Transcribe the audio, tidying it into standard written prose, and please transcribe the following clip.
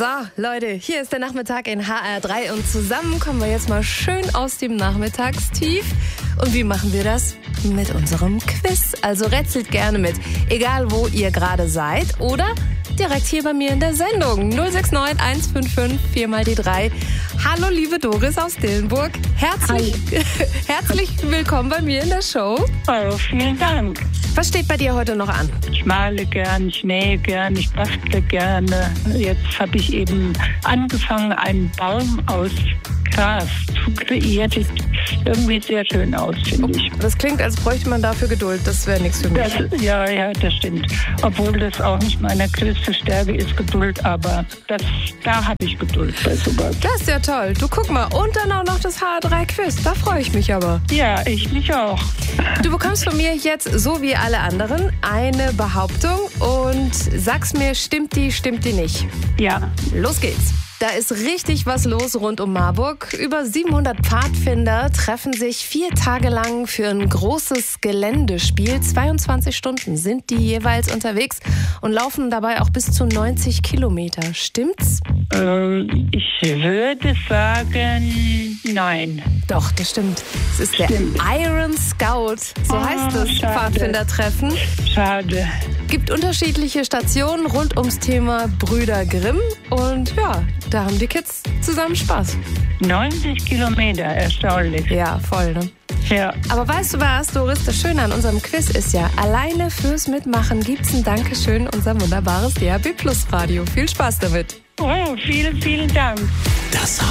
So, Leute, hier ist der Nachmittag in HR3 und zusammen kommen wir jetzt mal schön aus dem Nachmittagstief. Und wie machen wir das? Mit unserem Quiz. Also rätselt gerne mit, egal wo ihr gerade seid oder direkt hier bei mir in der Sendung. 069 155 4 mal die 3. Hallo, liebe Doris aus Dillenburg. Herzlich willkommen bei mir in der Show. Oh, vielen Dank. Was steht bei dir heute noch an? Ich male gern, ich nähe gern, ich bastle gerne. Jetzt habe ich eben angefangen, einen Baum aus Gras zu kreieren. Sieht irgendwie sehr schön aus, finde ich. Das klingt, als bräuchte man dafür Geduld. Das wäre nichts für mich. Ja, das stimmt. Obwohl das auch nicht meine größte Stärke ist, Geduld. Aber da habe ich Geduld bei sowas. Das ist ja toll. Du, guck mal. Und dann auch noch das HR3-Quiz. Da freue ich mich aber. Ja, ich mich auch. Du bekommst von mir jetzt, so wie alle anderen, eine Behauptung und sag's mir, stimmt die nicht? Ja. Los geht's. Da ist richtig was los rund um Marburg. Über 700 Pfadfinder treffen sich 4 Tage lang für ein großes Geländespiel. 22 Stunden sind die jeweils unterwegs und laufen dabei auch bis zu 90 Kilometer. Stimmt's? Ich würde sagen, nein. Doch, das stimmt. Es ist der Iron Scout. So heißt es, Pfadfindertreffen. Schade. Gibt unterschiedliche Stationen rund ums Thema Brüder Grimm. Und ja, da haben die Kids zusammen Spaß. 90 Kilometer, erstaunlich. Ja, voll, ne? Ja. Aber weißt du was, Doris, das Schöne an unserem Quiz ist ja, alleine fürs Mitmachen gibt's ein Dankeschön, unser wunderbares DAB+ Radio. Viel Spaß damit. Oh, vielen, vielen Dank. Das